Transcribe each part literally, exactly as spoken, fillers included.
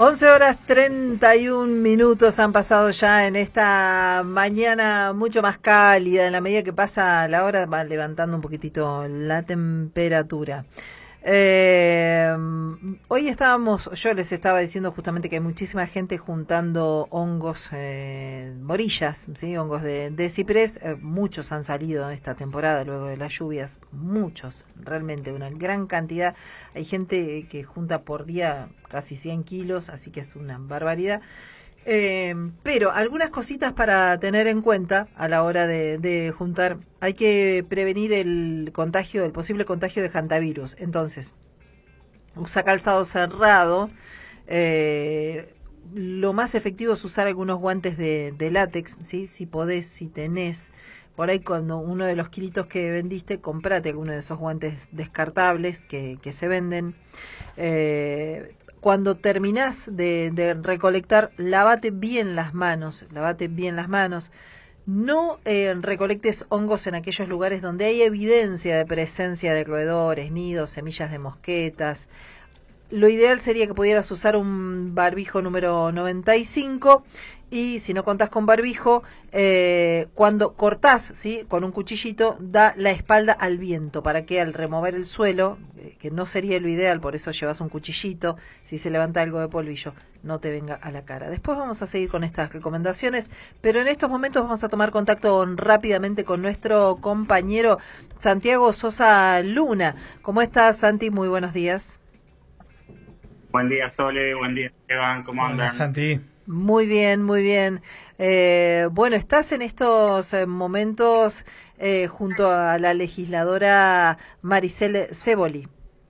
once horas treinta y un minutos han pasado ya en esta mañana mucho más cálida. En la medida que pasa la hora va levantando un poquitito la temperatura. Eh, hoy estábamos, yo les estaba diciendo justamente que hay muchísima gente juntando hongos, eh, morillas, ¿sí? Hongos de, de ciprés. Eh, muchos han salido esta temporada luego de las lluvias, muchos, realmente una gran cantidad. Hay gente que junta por día casi cien kilos, así que es una barbaridad. Eh, pero algunas cositas para tener en cuenta a la hora de, de juntar. Hay que prevenir el contagio, el posible contagio de hantavirus. Entonces, usa calzado cerrado. Eh, lo más efectivo es usar algunos guantes de, de látex, ¿sí? Si podés, si tenés. Por ahí cuando uno de los kilitos que vendiste, comprate alguno de esos guantes descartables que, que se venden. Eh, Cuando terminás de, de recolectar, lavate bien las manos, lavate bien las manos. No eh, recolectes hongos en aquellos lugares donde hay evidencia de presencia de roedores, nidos, semillas de mosquetas. Lo ideal sería que pudieras usar un barbijo número noventa y cinco y si no contás con barbijo, eh, cuando cortás, ¿sí? Con un cuchillito, da la espalda al viento para que al remover el suelo, eh, que no sería lo ideal, por eso llevas un cuchillito, si se levanta algo de polvillo, no te venga a la cara. Después vamos a seguir con estas recomendaciones, pero en estos momentos vamos a tomar contacto rápidamente con nuestro compañero Santiago Sosa Luna. ¿Cómo estás, Santi? Muy buenos días. Buen día, Sole, buen día, Esteban, ¿cómo andan? Hola, Santi. Muy bien, muy bien. Eh, bueno, estás en estos eh, momentos eh, junto a la legisladora Maricel Ceboli.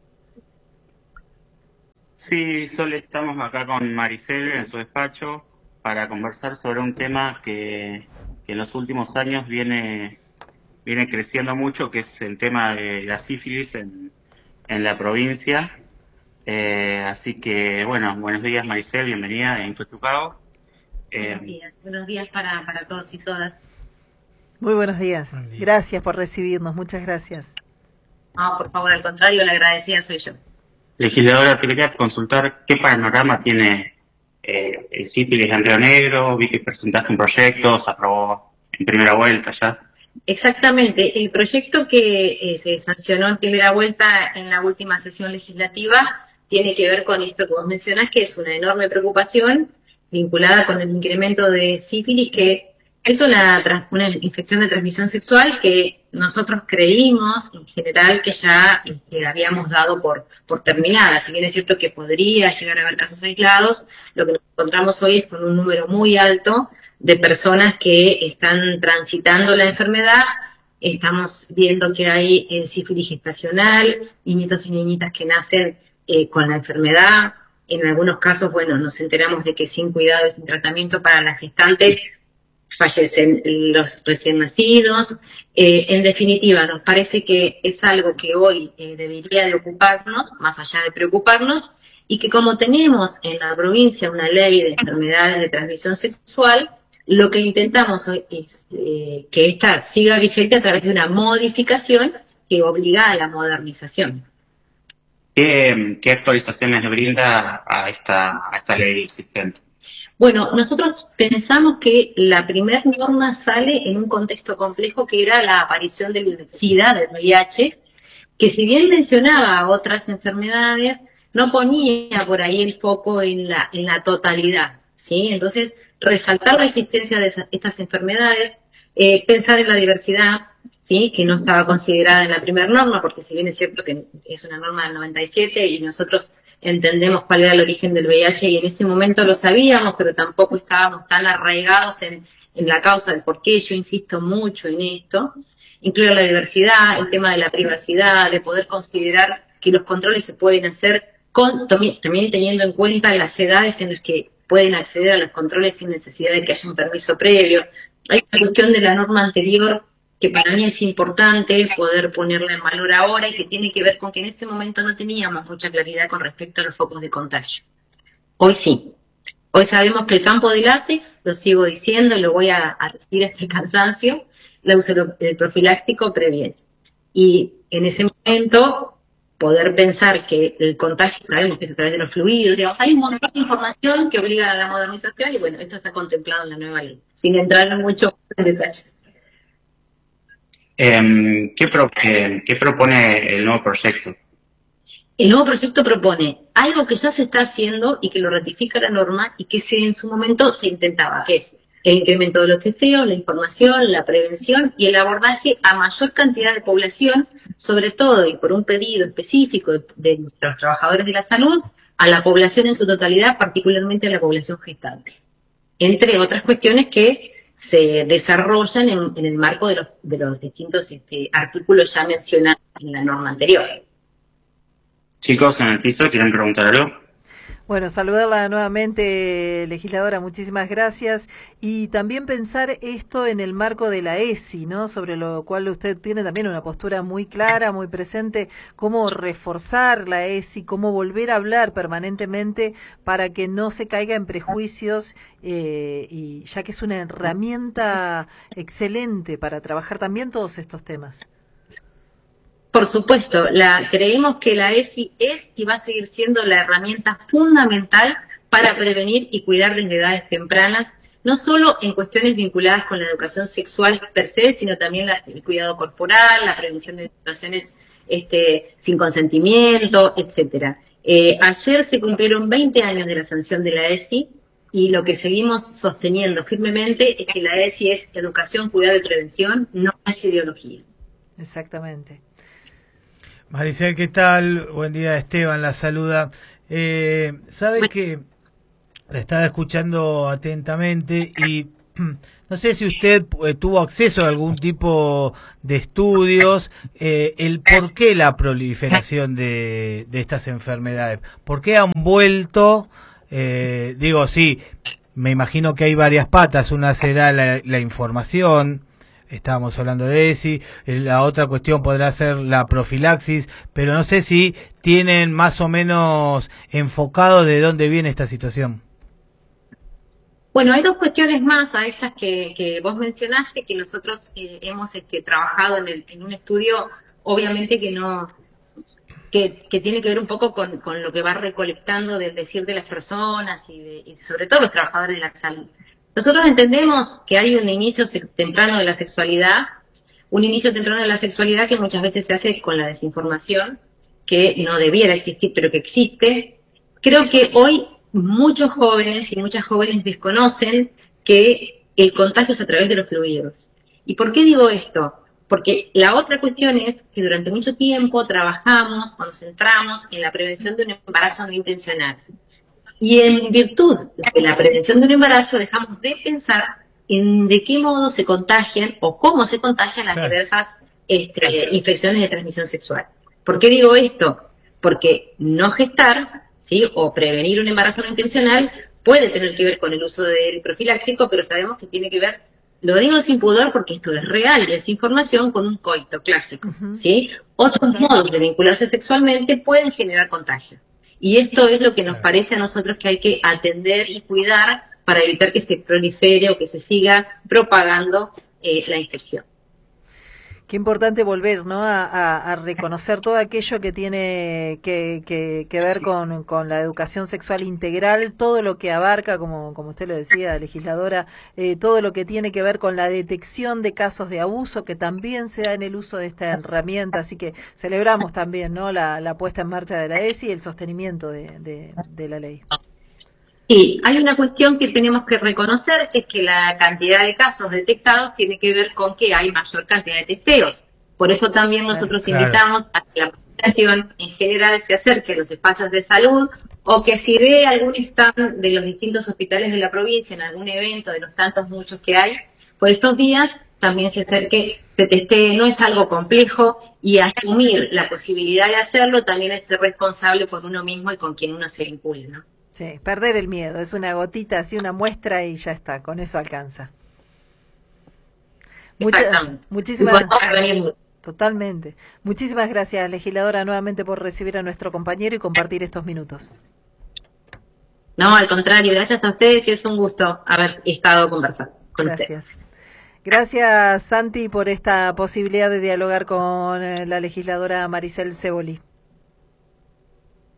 Sí, Sole, estamos acá con Maricel en su despacho para conversar sobre un tema que, que en los últimos años viene, viene creciendo mucho, que es el tema de la sífilis en, en la provincia. Eh, así que, bueno, buenos días, Maricel, bienvenida a Infestucado. Eh, buenos días, buenos días para, para todos y todas. Muy buenos días. Buen día. Gracias por recibirnos, muchas gracias. No, por favor, al contrario, la agradecida soy yo. Legisladora, quería consultar qué panorama tiene eh, el sífilis en Río Negro. Vi que presentaste un proyecto, se aprobó en primera vuelta ya. Exactamente, el proyecto que eh, se sancionó en primera vuelta en la última sesión legislativa tiene que ver con esto que vos mencionás, que es una enorme preocupación vinculada con el incremento de sífilis, que es una, una infección de transmisión sexual que nosotros creímos en general que ya que habíamos dado por, por terminada. Si bien es cierto que podría llegar a haber casos aislados, lo que nos encontramos hoy es con un número muy alto de personas que están transitando la enfermedad. Estamos viendo que hay eh, sífilis gestacional, niñitos y niñitas que nacen eh, con la enfermedad. En algunos casos, bueno, nos enteramos de que sin cuidado y sin tratamiento para la gestante fallecen los recién nacidos. Eh, en definitiva, nos parece que es algo que hoy eh, debería de ocuparnos, más allá de preocuparnos, y que como tenemos en la provincia una ley de enfermedades de transmisión sexual, lo que intentamos hoy es eh, que esta siga vigente a través de una modificación que obliga a la modernización. ¿Qué, qué actualizaciones le brinda a esta, a esta ley existente? Bueno, nosotros pensamos que la primera norma sale en un contexto complejo que era la aparición del SIDA, del V I H, que si bien mencionaba otras enfermedades, no ponía por ahí el foco en la, en la totalidad, ¿sí? Entonces, resaltar la existencia de esas, estas enfermedades, eh, pensar en la diversidad, ¿sí? Que no estaba considerada en la primera norma, porque si bien es cierto que es una norma del noventa y siete y nosotros entendemos cuál era el origen del V I H y en ese momento lo sabíamos, pero tampoco estábamos tan arraigados en, en la causa del por qué. Yo insisto mucho en esto. Incluye la diversidad, el tema de la privacidad, de poder considerar que los controles se pueden hacer con, también teniendo en cuenta las edades en las que pueden acceder a los controles sin necesidad de que haya un permiso previo. Hay una cuestión de la norma anterior que para mí es importante poder ponerla en valor ahora y que tiene que ver con que en ese momento no teníamos mucha claridad con respecto a los focos de contagio. Hoy sí. Hoy sabemos que el campo de látex, lo sigo diciendo, lo voy a, a decir hasta el cansancio, el uso del profiláctico previene. Y en ese momento poder pensar que el contagio, sabemos que es a través de los fluidos, digamos, hay un montón de información que obliga a la modernización y bueno, esto está contemplado en la nueva ley, sin entrar mucho en detalles. Eh, ¿qué, pro, eh, ¿Qué propone el nuevo proyecto? El nuevo proyecto propone algo que ya se está haciendo y que lo ratifica la norma y que se, en su momento se intentaba, que es el incremento de los testeos, la información, la prevención y el abordaje a mayor cantidad de población, sobre todo y por un pedido específico de, de los trabajadores de la salud, a la población en su totalidad, particularmente a la población gestante, entre otras cuestiones que se desarrollan en, en el marco de los, de los distintos este, artículos ya mencionados en la norma anterior. Chicos, en el piso, ¿quieren preguntar algo? Bueno, saludarla nuevamente, legisladora, muchísimas gracias. Y también pensar esto en el marco de la E S I, ¿no? Sobre lo cual usted tiene también una postura muy clara, muy presente, cómo reforzar la E S I, cómo volver a hablar permanentemente para que no se caiga en prejuicios, eh, y ya que es una herramienta excelente para trabajar también todos estos temas. Por supuesto, la, creemos que la E S I es y va a seguir siendo la herramienta fundamental para prevenir y cuidar desde edades tempranas, no solo en cuestiones vinculadas con la educación sexual per se, sino también la, el cuidado corporal, la prevención de situaciones este, sin consentimiento, etcétera. Eh, ayer se cumplieron veinte años de la sanción de la E S I y lo que seguimos sosteniendo firmemente es que la E S I es educación, cuidado y prevención, no es ideología. Exactamente. Maricel, ¿qué tal? Buen día, Esteban, la saluda. Eh, ¿Sabe que la estaba escuchando atentamente y no sé si usted eh, tuvo acceso a algún tipo de estudios, eh, el por qué la proliferación de, de estas enfermedades? ¿Por qué han vuelto? Eh, digo, sí, me imagino que hay varias patas. Una será la, la información. Estábamos hablando de E S I, la otra cuestión podrá ser la profilaxis, pero no sé si tienen más o menos enfocado de dónde viene esta situación. Bueno, hay dos cuestiones más a estas que, que vos mencionaste, que nosotros eh, hemos este, trabajado en, el, en un estudio, obviamente que no, que, que tiene que ver un poco con, con lo que va recolectando del decir de las personas y, de, y sobre todo los trabajadores de la salud. Nosotros entendemos que hay un inicio temprano de la sexualidad, un inicio temprano de la sexualidad que muchas veces se hace con la desinformación, que no debiera existir, pero que existe. Creo que hoy muchos jóvenes y muchas jóvenes desconocen que el contagio es a través de los fluidos. ¿Y por qué digo esto? Porque la otra cuestión es que durante mucho tiempo trabajamos, nos centramos en la prevención de un embarazo no intencional. Y en virtud de la prevención de un embarazo dejamos de pensar en de qué modo se contagian o cómo se contagian las diversas este, infecciones de transmisión sexual. ¿Por qué digo esto? Porque no gestar, ¿sí? O prevenir un embarazo no intencional puede tener que ver con el uso del profiláctico, pero sabemos que tiene que ver, lo digo sin pudor porque esto es real y es información, con un coito clásico, ¿sí? Otros modos de vincularse sexualmente pueden generar contagio. Y esto es lo que nos parece a nosotros que hay que atender y cuidar para evitar que se prolifere o que se siga propagando eh, la infección. Qué importante volver, ¿no? A, a, a reconocer todo aquello que tiene que, que, que ver con, con la educación sexual integral, todo lo que abarca, como, como usted lo decía, legisladora, eh, todo lo que tiene que ver con la detección de casos de abuso, que también se da en el uso de esta herramienta. Así que celebramos también, ¿no? La, la puesta en marcha de la E S I y el sostenimiento de, de, de la ley. Sí, hay una cuestión que tenemos que reconocer, que es que la cantidad de casos detectados tiene que ver con que hay mayor cantidad de testeos. Por eso también nosotros claro. invitamos a que la población en general se acerque a los espacios de salud, o que si ve algún stand de los distintos hospitales de la provincia en algún evento de los tantos muchos que hay por estos días, también se acerque, se testee. No es algo complejo, y asumir la posibilidad de hacerlo también es ser responsable por uno mismo y con quien uno se vincule, ¿no? Sí, perder el miedo, es una gotita, así una muestra y ya está, con eso alcanza. Muchas, muchísimas, totalmente. Muchísimas gracias, legisladora, nuevamente por recibir a nuestro compañero y compartir estos minutos. No, al contrario, gracias a ustedes y es un gusto haber estado conversando con Gracias. ustedes. Gracias, Santi, por esta posibilidad de dialogar con la legisladora Maricel Ceboli.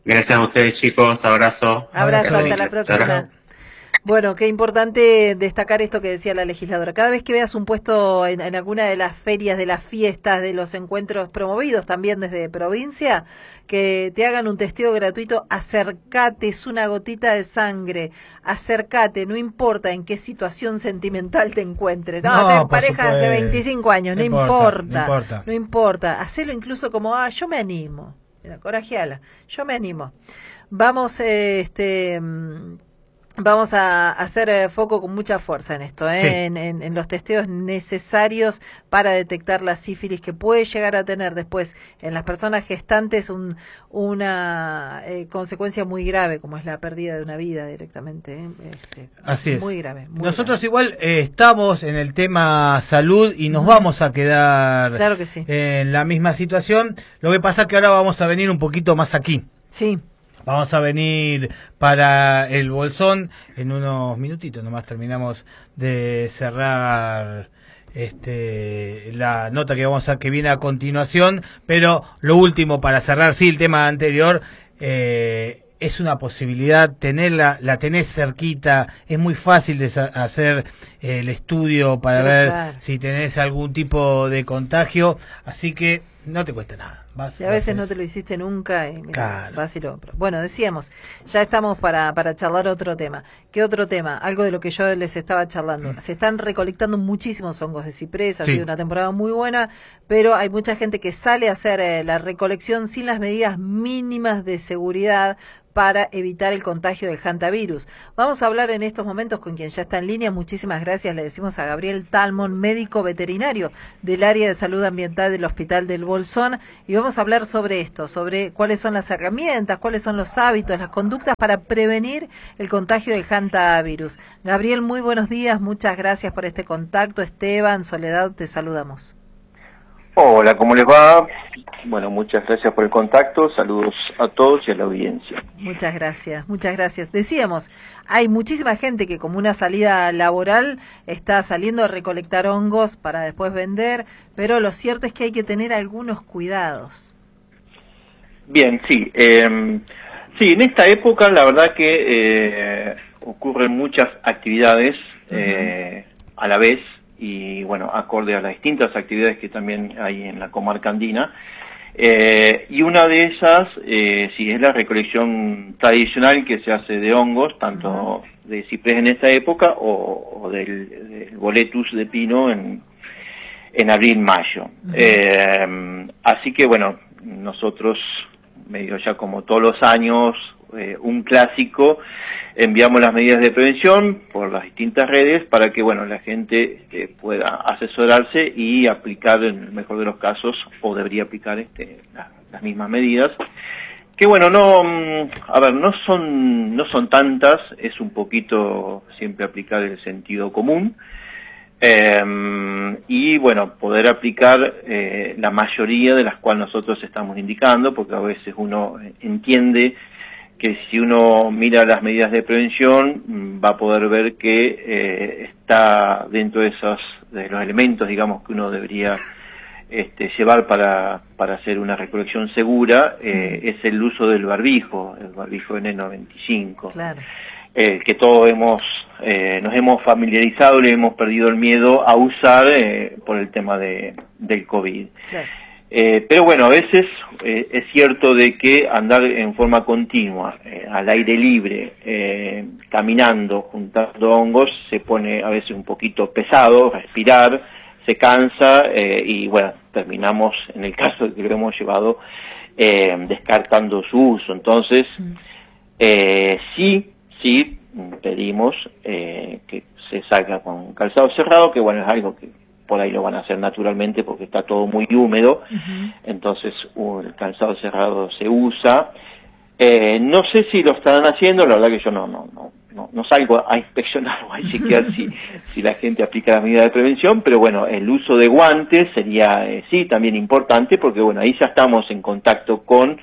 Gracias a ustedes, chicos. Abrazo. Abrazo, hasta la próxima. Bueno, qué importante destacar esto que decía la legisladora. Cada vez que veas un puesto en, en alguna de las ferias, de las fiestas, de los encuentros promovidos también desde provincia, que te hagan un testeo gratuito, acércate, es una gotita de sangre, acércate, no importa en qué situación sentimental te encuentres. No, No, tengo por pareja hace supuesto. veinticinco años, no, No importa, importa, no importa. no importa. Hacelo incluso como, ah, yo me animo. Mira, corajeala, yo me animo. Vamos, eh, este... Vamos a hacer eh, foco con mucha fuerza en esto, ¿eh? Sí. en, en, en los testeos necesarios para detectar la sífilis que puede llegar a tener después en las personas gestantes un, una eh, consecuencia muy grave, como es la pérdida de una vida directamente. ¿eh? Este, Así es. Muy grave. Muy Nosotros grave. igual eh, estamos en el tema salud y nos vamos a quedar Claro que sí. en la misma situación. Lo que pasa es que ahora vamos a venir un poquito más aquí. Sí. Vamos a venir para el Bolsón en unos minutitos, nomás terminamos de cerrar este la nota que vamos a que viene a continuación, pero lo último para cerrar, sí, el tema anterior, eh, es una posibilidad tenerla, la tenés cerquita, es muy fácil de hacer el estudio para Pero ver claro. si tenés algún tipo de contagio, así que no te cuesta nada. Vas, Y a veces haces. no te lo hiciste nunca y mira, Claro. vas y lo otro. Bueno, decíamos, ya estamos para, para charlar otro tema. ¿Qué otro tema? Algo de lo que yo les estaba charlando. Se están recolectando muchísimos hongos de ciprés, ha Sí. sido una temporada muy buena, pero hay mucha gente que sale a hacer eh, la recolección sin las medidas mínimas de seguridad para evitar el contagio del hantavirus. Vamos a hablar en estos momentos con quien ya está en línea. Muchísimas gracias, le decimos a Gabriel Talmon, médico veterinario del área de salud ambiental del Hospital del Bolsón, y vamos a hablar sobre esto, sobre cuáles son las herramientas, cuáles son los hábitos, las conductas para prevenir el contagio del hantavirus. Gabriel, muy buenos días, muchas gracias por este contacto. Esteban, Soledad, te saludamos. Hola, ¿cómo les va? Bueno, muchas gracias por el contacto, saludos a todos y a la audiencia. Muchas gracias, muchas gracias. Decíamos, hay muchísima gente que como una salida laboral está saliendo a recolectar hongos para después vender, pero lo cierto es que hay que tener algunos cuidados. Bien, sí. Eh, sí, en esta época la verdad que eh, ocurren muchas actividades eh, a la vez y bueno, acorde a las distintas actividades que también hay en la comarca andina. Eh, y una de esas, eh, sí, es la recolección tradicional que se hace de hongos, tanto uh-huh. de ciprés en esta época o, o del, del boletus de pino en, en abril-mayo. Uh-huh. Eh, así que bueno, nosotros, medio ya como todos los años, eh, un clásico, enviamos las medidas de prevención por las distintas redes para que bueno la gente eh, pueda asesorarse y aplicar en el mejor de los casos, o debería aplicar este, la, las mismas medidas, que bueno, no, a ver, no son, no son tantas, es un poquito siempre aplicar el sentido común, eh, y bueno, poder aplicar eh, la mayoría de las cuales nosotros estamos indicando, porque a veces uno entiende que si uno mira las medidas de prevención va a poder ver que eh, está dentro de esos de los elementos, digamos, que uno debería este, llevar para, para hacer una recolección segura, eh, es el uso del barbijo, el barbijo N noventa y cinco. Claro. Eh, que todos hemos, eh, nos hemos familiarizado, le hemos perdido el miedo a usar eh, por el tema de, del COVID. Claro. Eh, pero bueno, a veces eh, es cierto de que andar en forma continua, eh, al aire libre, eh, caminando, juntando hongos, se pone a veces un poquito pesado, respirar, se cansa eh, y bueno, terminamos, en el caso de que lo hemos llevado, eh, descartando su uso. Entonces, eh, sí, sí, pedimos eh, que se salga con calzado cerrado, que bueno, es algo que por ahí lo van a hacer naturalmente porque está todo muy húmedo, uh-huh. Entonces uh, el calzado cerrado se usa. Eh, no sé si lo estarán haciendo, la verdad que yo no no no no, no salgo a inspeccionar o a chequear si, si la gente aplica la medida de prevención, pero bueno, el uso de guantes sería eh, sí también importante porque bueno, ahí ya estamos en contacto con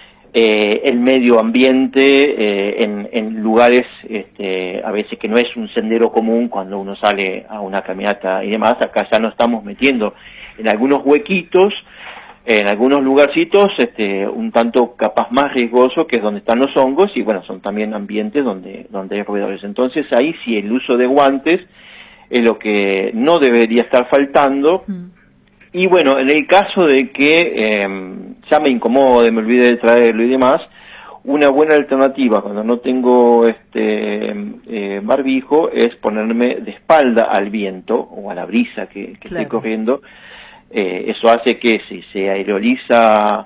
Eh, el medio ambiente eh, en, en lugares este, a veces que no es un sendero común cuando uno sale a una caminata y demás. Acá ya nos estamos metiendo en algunos huequitos En algunos lugarcitos, este, un tanto capaz más riesgoso, que es donde están los hongos, y bueno, son también ambientes donde, donde hay roedores. Entonces ahí sí el uso de guantes es lo que no debería estar faltando. Mm. Y bueno, en el caso de que eh, ya me incomode, me olvide de traerlo y demás, una buena alternativa cuando no tengo este eh, barbijo es ponerme de espalda al viento o a la brisa que, que claro. esté corriendo. Eh, eso hace que si se aeroliza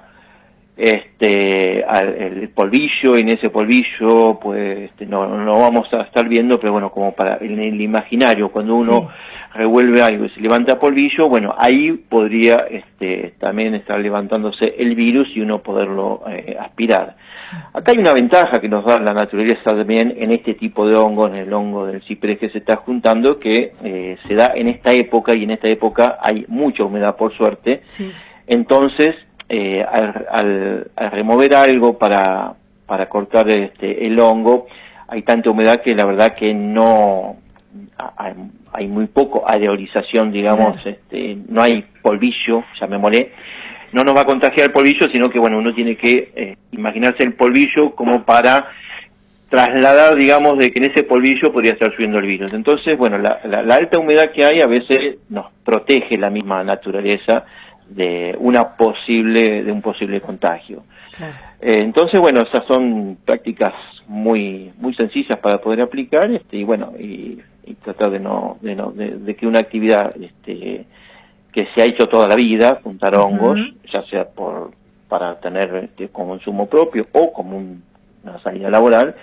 este al, el polvillo, y en ese polvillo pues este, no, no vamos a estar viendo, pero bueno, como para en el imaginario, cuando uno sí. revuelve algo y se levanta polvillo, bueno, ahí podría este, también estar levantándose el virus y uno poderlo eh, aspirar. Acá hay una ventaja que nos da la naturaleza también en este tipo de hongo, en el hongo del ciprés que se está juntando, que eh, se da en esta época, y en esta época hay mucha humedad, por suerte. Sí. Entonces, eh, al, al, al remover algo para, para cortar este, el hongo, hay tanta humedad que la verdad que no... hay, hay muy poco aerolización, digamos, claro. este, no hay polvillo, ya me molé. No nos va a contagiar el polvillo, sino que, bueno, uno tiene que eh, imaginarse el polvillo como para trasladar, digamos, de que en ese polvillo podría estar subiendo el virus. Entonces, bueno, la, la, la alta humedad que hay a veces nos protege la misma naturaleza de una posible, de un posible contagio. Claro. Eh, entonces, bueno, esas son prácticas muy, muy sencillas para poder aplicar, este, y bueno, y, y tratar de no, de no, de, de que una actividad, este, que se ha hecho toda la vida, juntar hongos, uh-huh. ya sea por para tener este, como consumo propio o como un, una salida laboral,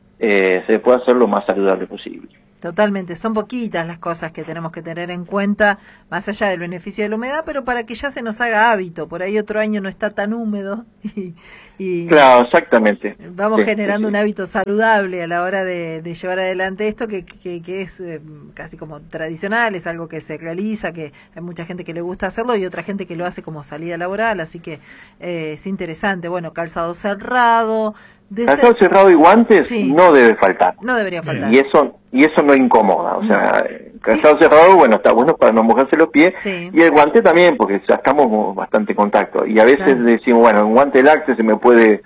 eh, se puede hacer lo más saludable posible. Totalmente, son poquitas las cosas que tenemos que tener en cuenta, más allá del beneficio de la humedad, pero para que ya se nos haga hábito. Por ahí otro año no está tan húmedo y, y claro, exactamente. Vamos sí, generando sí, sí. un hábito saludable a la hora de, de llevar adelante esto, que, que, que es eh, casi como tradicional, es algo que se realiza, que hay mucha gente que le gusta hacerlo y otra gente que lo hace como salida laboral, así que eh, es interesante. Bueno, calzado cerrado. De calzado ser... cerrado y guantes sí. no debe faltar. No debería faltar. Y eso y eso no incomoda, o sea, no. calzado sí. cerrado, bueno, está bueno para no mojarse los pies, sí. y el guante también, porque ya estamos bastante en contacto. Y a veces claro. decimos, bueno, un guante lácteo se me puede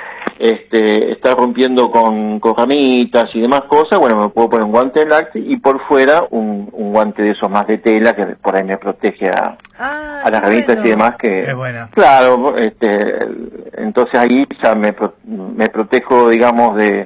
este estar rompiendo con, con ramitas y demás cosas, bueno, me puedo poner un guante lácteo y por fuera un, un guante de esos más de tela, que por ahí me protege a, ah, a las ramitas bueno. y demás, que es buena. Claro, este entonces ahí ya me, me protejo, digamos, de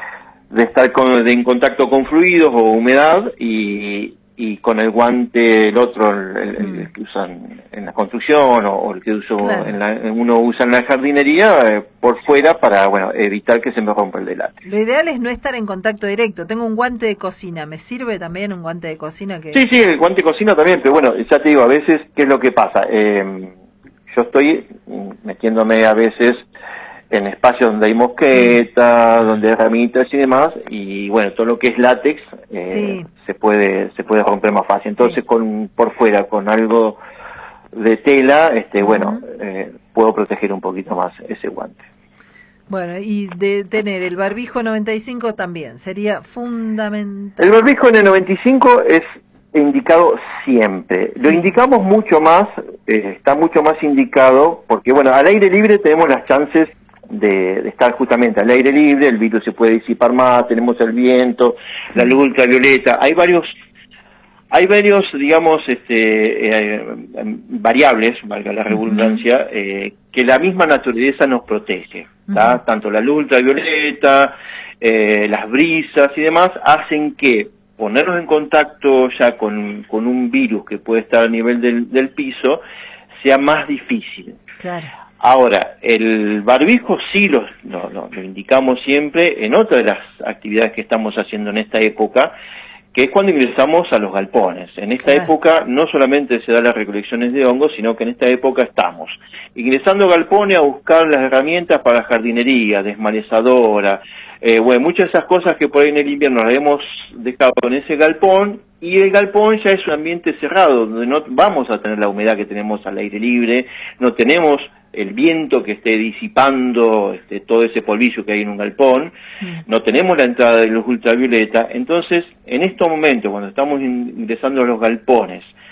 de estar con, de, en contacto con fluidos o humedad, y, y con el guante, el otro, el, el, mm. el que usan en la construcción o, o el que uso claro. en la, uno usa en la jardinería, eh, por fuera, para bueno evitar que se me rompa el delante. Lo ideal es no estar en contacto directo. Tengo un guante de cocina, ¿me sirve también un guante de cocina? que Sí, sí, el guante de cocina también, pero bueno, ya te digo, a veces, ¿qué es lo que pasa? Eh, yo estoy metiéndome a veces en espacios donde hay mosquetas, sí. donde hay ramitas y demás, y bueno, todo lo que es látex eh, sí. se puede se puede romper más fácil. Entonces, sí. con por fuera, con algo de tela, este bueno, uh-huh. eh, puedo proteger un poquito más ese guante. Bueno, y de tener el barbijo noventa y cinco también sería fundamental. El barbijo en el noventa y cinco es indicado siempre. Sí. Lo indicamos mucho más, eh, está mucho más indicado, porque bueno, al aire libre tenemos las chances De, de estar justamente al aire libre, el virus se puede disipar más, tenemos el viento, la luz ultravioleta, hay varios, hay varios, digamos, este, eh, variables, valga la redundancia, uh-huh. eh, que la misma naturaleza nos protege, ¿tá? Uh-huh. Tanto la luz ultravioleta, eh, las brisas y demás, hacen que ponernos en contacto ya con, con un virus que puede estar a nivel del, del piso sea más difícil. Claro. Ahora, el barbijo sí lo, lo, lo, lo indicamos siempre en otra de las actividades que estamos haciendo en esta época, que es cuando ingresamos a los galpones. En esta claro. época no solamente se dan las recolecciones de hongos, sino que en esta época estamos ingresando a galpones a buscar las herramientas para jardinería, desmalezadora, eh, bueno, muchas de esas cosas que por ahí en el invierno las hemos dejado en ese galpón, y el galpón ya es un ambiente cerrado, donde no vamos a tener la humedad que tenemos al aire libre, no tenemos el viento que esté disipando este, todo ese polvillo que hay en un galpón, sí. no tenemos la entrada de luz ultravioleta. Entonces, en estos momentos, cuando estamos ingresando a los galpones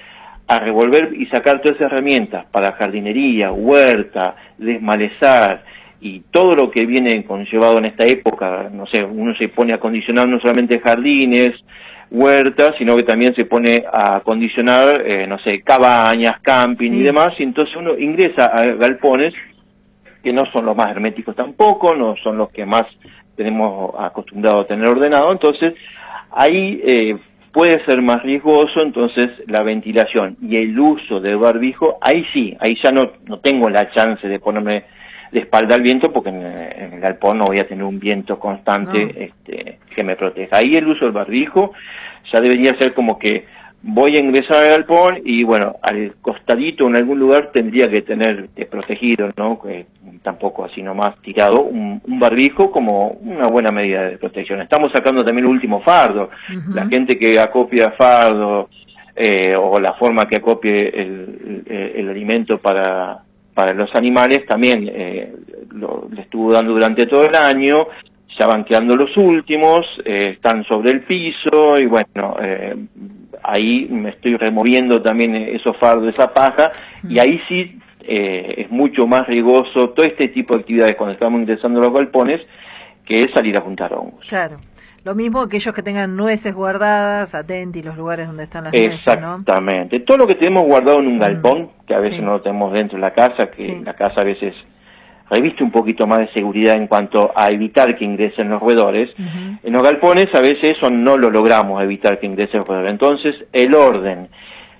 a revolver y sacar todas esas herramientas para jardinería, huerta, desmalezar y todo lo que viene conllevado en esta época. No sé, uno se pone a acondicionar no solamente jardines, huertas, sino que también se pone a acondicionar, eh, no sé, cabañas, camping sí. y demás, y entonces uno ingresa a galpones que no son los más herméticos tampoco, no son los que más tenemos acostumbrado a tener ordenado, entonces ahí eh, puede ser más riesgoso, entonces la ventilación y el uso del barbijo, ahí sí, ahí ya no, no tengo la chance de ponerme de espalda al viento, porque en, en el galpón no voy a tener un viento constante no. este, que me proteja. Ahí el uso del barbijo ya debería ser como que voy a ingresar al galpón y bueno, al costadito en algún lugar tendría que tener eh, protegido, ¿no? Que tampoco así nomás tirado, un, un barbijo como una buena medida de protección. Estamos sacando también el último fardo. Uh-huh. La gente que acopia fardo eh, o la forma que acopie el, el, el alimento para para los animales también eh, lo, le estuvo dando durante todo el año, ya van quedando los últimos, eh, están sobre el piso y bueno, eh, ahí me estoy removiendo también esos fardos, esa paja, mm. y ahí sí eh, es mucho más riesgoso todo este tipo de actividades cuando estamos ingresando a los galpones, que es salir a juntar hongos. Claro. Lo mismo aquellos que tengan nueces guardadas, atenti los lugares donde están las nueces, ¿no? Exactamente. Todo lo que tenemos guardado en un galpón, mm, que a veces sí. no lo tenemos dentro de la casa, que sí. la casa a veces reviste un poquito más de seguridad en cuanto a evitar que ingresen los roedores. Uh-huh. En los galpones a veces eso no lo logramos, evitar que ingresen los roedores. Entonces, el orden,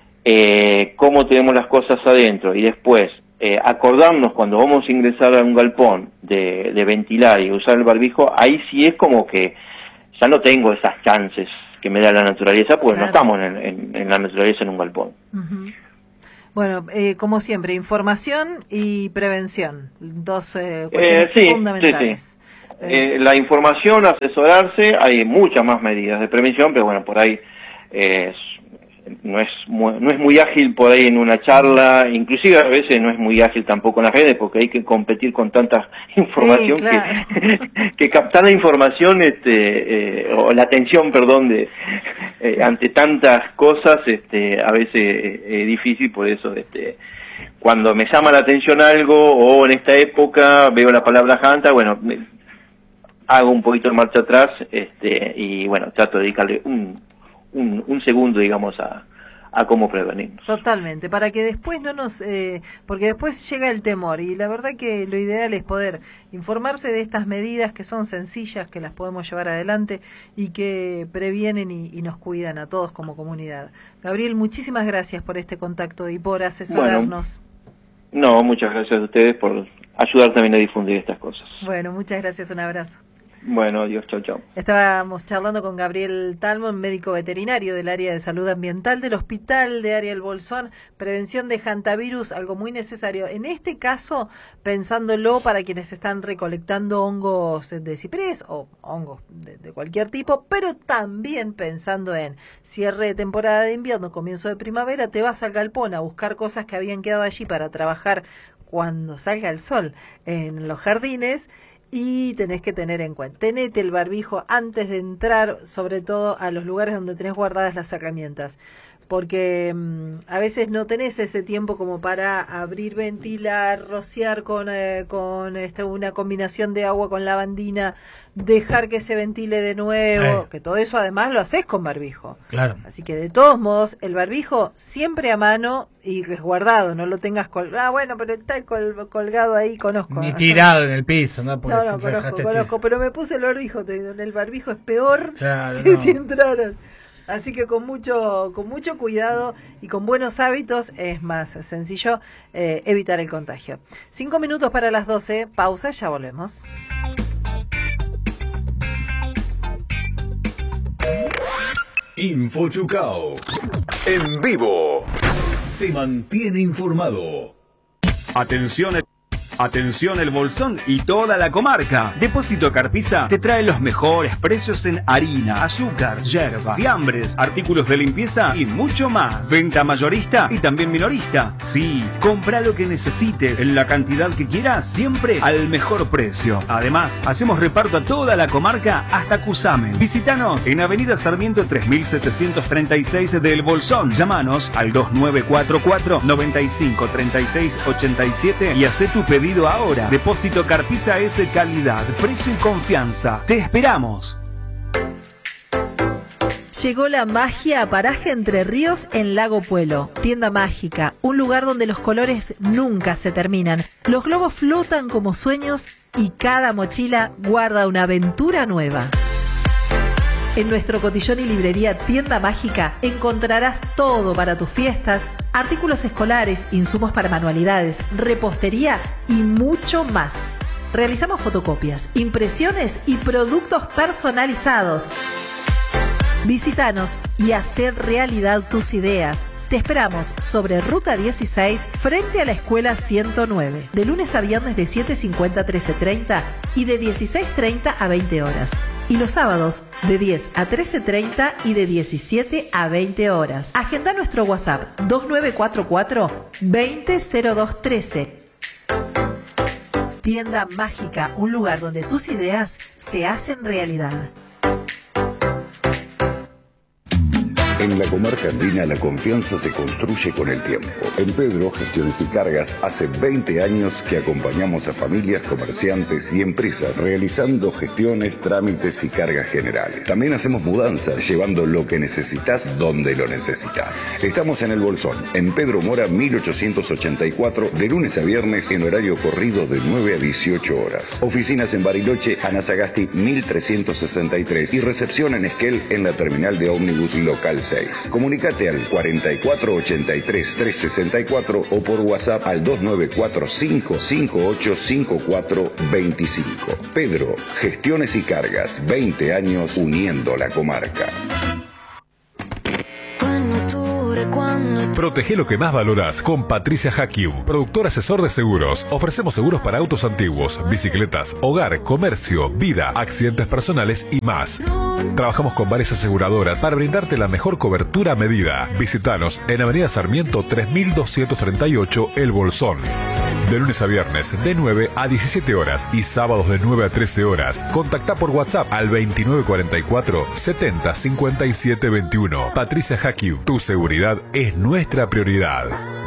eh, cómo tenemos las cosas adentro y después eh, acordarnos cuando vamos a ingresar a un galpón de, de ventilar y usar el barbijo, ahí sí es como que ya no tengo esas chances que me da la naturaleza, pues claro. no estamos en, en, en la naturaleza en un galpón. Uh-huh. Bueno, eh, como siempre, información y prevención, dos eh, cuestiones eh, sí, fundamentales. Sí, sí. Eh, eh, la información, asesorarse, hay muchas más medidas de prevención, pero bueno, por ahí eh, no es muy, no es muy ágil por ahí en una charla, inclusive a veces no es muy ágil tampoco en las redes, porque hay que competir con tanta información sí, claro. que, que captar la información este, eh, o la atención, perdón, de eh, ante tantas cosas este, a veces es eh, difícil, por eso este, cuando me llama la atención algo o en esta época veo la palabra Hanta, bueno, me, hago un poquito de marcha atrás este, y bueno, trato de dedicarle un Un, un segundo, digamos, a, a cómo prevenirnos. Totalmente, para que después no nos... Eh, porque después llega el temor, y la verdad que lo ideal es poder informarse de estas medidas que son sencillas, que las podemos llevar adelante y que previenen y, y nos cuidan a todos como comunidad. Gabriel, muchísimas gracias por este contacto y por asesorarnos. Bueno, no, muchas gracias a ustedes por ayudar también a difundir estas cosas. Bueno, muchas gracias, un abrazo. Bueno, adiós, chao, chao. Estábamos charlando con Gabriel Talmon, médico veterinario del área de salud ambiental del Hospital de Ariel Bolsón, prevención de hantavirus, algo muy necesario. En este caso, pensándolo para quienes están recolectando hongos de ciprés o hongos de, de cualquier tipo, pero también pensando en cierre de temporada de invierno, comienzo de primavera, te vas al galpón a buscar cosas que habían quedado allí para trabajar cuando salga el sol en los jardines. Y tenés que tener en cuenta, tenete el barbijo antes de entrar, sobre todo a los lugares donde tenés guardadas las herramientas, porque mmm, a veces no tenés ese tiempo como para abrir, ventilar, rociar con, eh, con este, una combinación de agua con lavandina, dejar que se ventile de nuevo, eh. que todo eso además lo haces con barbijo. Claro. Así que de todos modos, el barbijo siempre a mano y resguardado, no lo tengas colgado. Ah, bueno, pero está col colgado ahí, conozco. Ni tirado en el piso, ¿no? Porque no, no, conozco, conozco, pero me puse el barbijo, te digo, el barbijo es peor claro, que no. si entraras. Así que con mucho con mucho cuidado y con buenos hábitos es más sencillo eh, evitar el contagio. Cinco minutos para las doce, pausa, ya volvemos. Info Chucao. En vivo. Te mantiene informado. Atención. Atención El Bolsón y toda la comarca. Depósito Carpisa te trae los mejores precios en harina, azúcar, yerba, fiambres, artículos de limpieza y mucho más. Venta mayorista y también minorista. Sí, compra lo que necesites en la cantidad que quieras, siempre al mejor precio. Además, hacemos reparto a toda la comarca hasta Cusamen. Visítanos en Avenida Sarmiento tres mil setecientos treinta y seis de El Bolsón. Llámanos al dos nueve cuatro cuatro, nueve cinco, tres seis, ocho siete y haz tu pedido ahora. Depósito Carpisa es de calidad, precio y confianza. Te esperamos. Llegó la magia a Paraje Entre Ríos en Lago Puelo. Tienda mágica, un lugar donde los colores nunca se terminan. Los globos flotan como sueños y cada mochila guarda una aventura nueva. En nuestro cotillón y librería Tienda Mágica encontrarás todo para tus fiestas, artículos escolares, insumos para manualidades, repostería y mucho más. Realizamos fotocopias, impresiones y productos personalizados. Visítanos y hacer realidad tus ideas. Te esperamos sobre Ruta dieciséis, frente a la Escuela ciento nueve, de lunes a viernes de siete cincuenta a trece treinta y de dieciséis treinta a veinte horas. Y los sábados de diez a trece treinta y de diecisiete a veinte horas. Agenda nuestro WhatsApp dos nueve cuatro cuatro, veinte cero dos trece. Tienda Mágica, un lugar donde tus ideas se hacen realidad. En la comarca andina la confianza se construye con el tiempo. En Pedro Gestiones y Cargas hace veinte años que acompañamos a familias, comerciantes y empresas realizando gestiones, trámites y cargas generales. También hacemos mudanzas, llevando lo que necesitas donde lo necesitas. Estamos en El Bolsón, en Pedro Mora mil ochocientos ochenta y cuatro, de lunes a viernes en horario corrido de nueve a dieciocho horas. Oficinas en Bariloche, Ana Sagasti mil trescientos sesenta y tres y recepción en Esquel en la terminal de ómnibus local seis. Comunicate al cuarenta y cuatro ochenta y tres, trescientos sesenta y cuatro o por WhatsApp al dos nueve cuatro cinco, cinco ocho cinco cuatro dos cinco. Pedro, Gestiones y Cargas, veinte años uniendo la comarca. Protege lo que más valoras con Patricia Hakium, productor asesor de seguros. Ofrecemos seguros para autos antiguos, bicicletas, hogar, comercio, vida, accidentes personales y más. Trabajamos con varias aseguradoras para brindarte la mejor cobertura a medida. Visítanos en Avenida Sarmiento tres mil doscientos treinta y ocho, El Bolsón. De lunes a viernes de nueve a diecisiete horas y sábados de nueve a trece horas. Contacta por WhatsApp al veintinueve cuarenta y cuatro, setenta cincuenta y siete veintiuno. Patricia Hakium, tu seguridad es nuestra prioridad.